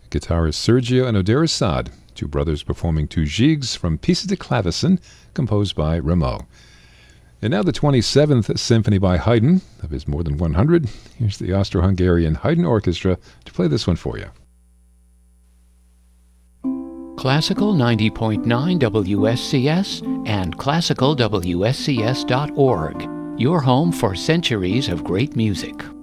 guitarist Sergio and Odair Assad, two brothers performing two gigs from Pieces de Clavecin, composed by Rameau. And now the 27th Symphony by Haydn. Of his more than 100, here's the Austro-Hungarian Haydn Orchestra to play this one for you. Classical 90.9 WSCS and classicalwscs.org. Your home for centuries of great music.